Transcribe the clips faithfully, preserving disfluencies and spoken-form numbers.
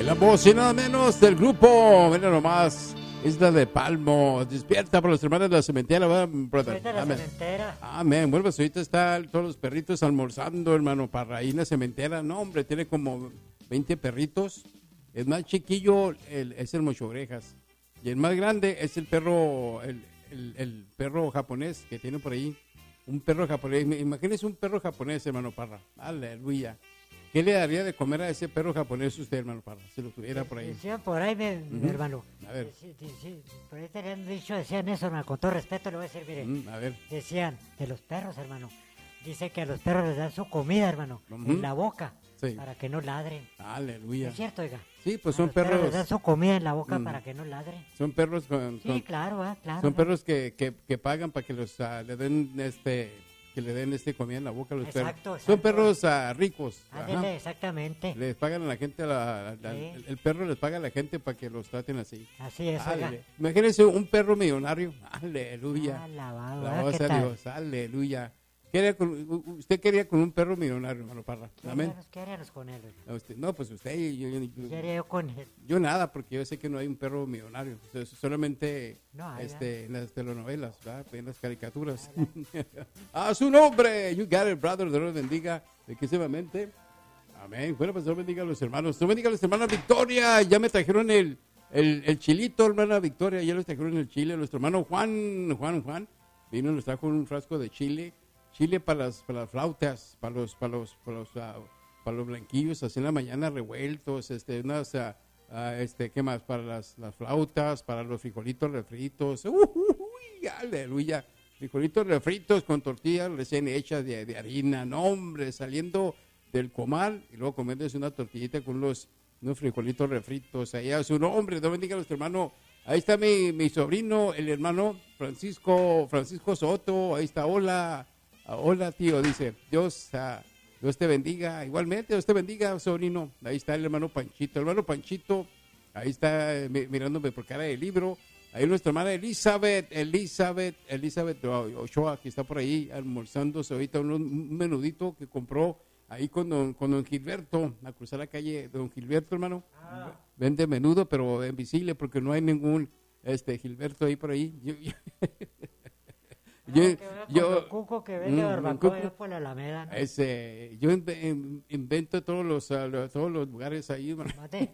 La voz y nada menos del grupo, mira nomás, Isla de Palmo, despierta por los hermanos de la cementera, ¿verdad, brother? De la Amén. cementera. Amén. Bueno, pues ahorita están todos los perritos almorzando, hermano, para ahí en la cementera. No, hombre, tiene como veinte perritos. El más chiquillo el, es el mocho orejas. Y el más grande es el perro, el, el, el perro japonés que tiene por ahí. Un perro japonés. Imagínese un perro japonés, hermano Parra. Aleluya. ¿Qué le daría de comer a ese perro japonés usted, hermano Parra, si lo tuviera por ahí? Decían por ahí, mi, mi Ujú. hermano. A ver. Sí, sí, sí, por ahí tenían dicho, decían eso, hermano, con todo respeto le voy a decir, mire. Mm, a ver. Decían, de los perros, hermano. Dice que a los perros les dan su comida, hermano, Ujú. en la boca, Sí. para que no ladren. Aleluya. ¿Es cierto, oiga? Sí, pues A son los perros les perros. dan su comida en la boca Mm. para que no ladren. Son perros con, Sí, con- claro, ah, claro. son ¿no? perros que, que, que pagan para que los ah, le den este que le den este comida en la boca a los Exacto, perros. Son exacto. perros ah, ricos. Ándele, Ajá. exactamente. Les pagan a la gente, a la- a la- Sí. el, el perro les paga a la gente para que los traten así. Así es, oiga. Ale- Imagínense un perro millonario. Aleluya. Alabado, La ¿verdad? voz ¿Qué de tal? Dios. Aleluya. Quería con- u- u- usted quería con un perro millonario, hermano Parra. ¿Qué Amén. haríamos- ¿Qué haríamos con él, oiga? A usted- no, pues usted, yo, yo- yo- ¿Qué haría yo con él? yo nada, porque yo sé que no hay un perro millonario. O sea, solamente No hay, este, en las telenovelas, ¿verdad? En las caricaturas. A su nombre, you got it, brother. Dios los bendiga riquísimamente. Amén. Bueno, pues Dios bendiga a los hermanos. Dios bendiga a los hermanos Victoria. Ya me trajeron el, el, el chilito, hermana Victoria. Ya les trajeron el chile. Nuestro hermano Juan, Juan, Juan, vino y nos trajo un frasco de chile. Chile para las, para las flautas, para los, para los, para los, ah, para los blanquillos, así en la mañana revueltos, este, unas, ah, ah, este, ¿qué más? Para las, las flautas, para los frijolitos refritos. Uh, uh, uy, aleluya. Frijolitos refritos con tortillas recién hechas de, de harina. No, hombre, saliendo del comal y luego comiéndose una tortillita con los, unos frijolitos refritos. Allá su nombre, Dios bendiga a nuestro hermano. Ahí está mi, mi sobrino, el hermano Francisco, Francisco Soto. Ahí está, hola. Ah, hola, tío, dice, Dios, ah, Dios te bendiga. Igualmente, Dios te bendiga, sobrino. Ahí está el hermano Panchito. El hermano Panchito, ahí está eh, mi- mirándome por cara de libro. Ahí nuestra hermana Elizabeth, Elizabeth, Elizabeth Ochoa, que está por ahí almorzándose ahorita un, un menudito que compró ahí con don, con don Gilberto, a cruzar la calle, don Gilberto, hermano. Vende menudo, pero invisible porque no hay ningún este Gilberto ahí por ahí. Yo- yo- No, Yo- que vea con yo- don Cuco que vende Mm, barbacoa Cuco. allá por la Alameda, ¿no? Ese, yo inve- in- invento todos los, ah, los- todos los lugares ahí, hermano. Mate.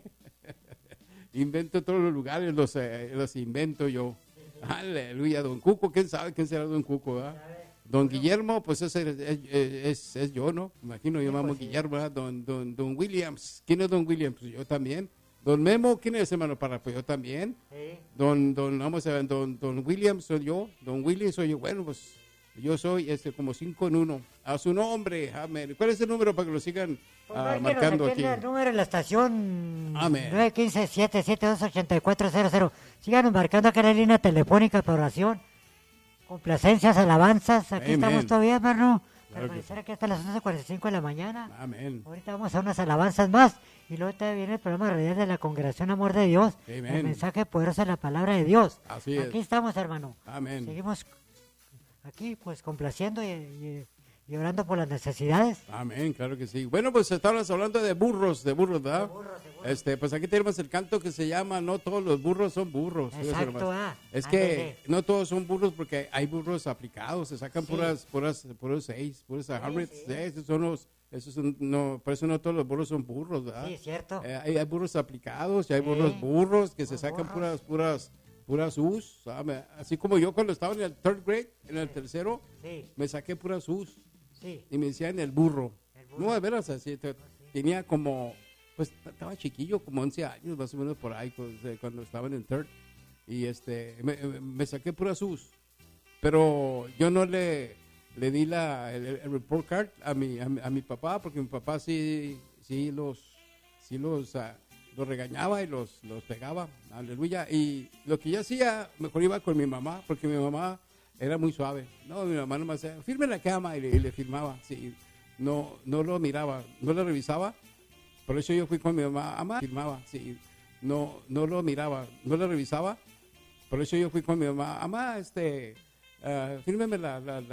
Invento todos los lugares, los, eh, los invento yo. Aleluya, don Cuco, ¿quién sabe quién será don Cuco? ¿verdad? Don Guillermo, pues ese es, es, es- es yo, ¿no? Imagino, yo Sí, llamo pues sí. Guillermo, ¿verdad? Don, don, don Williams, ¿quién es don Williams? Pues yo también. Don Memo, ¿quién es, hermano? Para, pues yo también. Sí. Don, don, vamos a ver, don, don Williams soy yo, don Williams soy yo. Bueno, pues yo soy este como cinco en uno. A su nombre, amén. ¿Cuál es el número para que lo sigan Pues ah, márquenos marcando aquí aquí? en el número en la estación Amén. nueve uno cinco, siete siete dos, ocho cuatro cero cero. Síganos marcando acá en la línea telefónica para oración. Complacencias, alabanzas. Aquí Amén. estamos todavía, hermano. Claro que Permanecer aquí hasta las once cuarenta y cinco de la mañana. Amén. Ahorita vamos a unas alabanzas más. Y luego te viene el programa de realidad de la Congregación Amor de Dios. Amén. El mensaje poderoso de la palabra de Dios. Así Aquí es. estamos, hermano. Amén. Seguimos aquí, pues, complaciendo y, y- y orando por las necesidades. Amén, claro que sí. Bueno, pues estábamos hablando de burros, de burros, ¿verdad? Este, pues aquí tenemos el canto que se llama No todos los burros son burros. Fíjese Exacto, nomás. ah, Es que ándele. no todos son burros porque hay burros aplicados, se sacan Sí. puras, puras, puros seis, puros hundreds. sí. Sí, esos son los, esos son, no, por eso no todos los burros son burros, ¿verdad? Sí, es cierto. Eh, hay, hay burros aplicados y hay Sí. burros burros que se Los sacan burros. puras, puras, puras U's, ¿sabe? Así como yo cuando estaba en el third grade, en el tercero, Sí, me saqué puras U's sí. y me decían el burro. El burro. No, de veras, así, te- tenía como, pues estaba chiquillo, como once años más o menos por ahí, pues, eh, cuando estaba en el third. Y este, me, me- me saqué puras U's. Pero yo no le, le di la, el, el report card a mi, a, mi, a mi papá, porque mi papá sí, sí los, sí los, ah, los regañaba y los, los pegaba. Aleluya. Y lo que yo hacía, mejor iba con mi mamá, porque mi mamá era muy suave. No, mi mamá nomás decía, firme en la cama y le, y le firmaba. Sí, no, no lo miraba, no lo revisaba. Por eso yo fui con mi mamá, mamá, firmaba. Sí, no, no lo miraba, no lo revisaba. Por eso yo fui con mi mamá, mamá, este, uh, fírmeme la, la,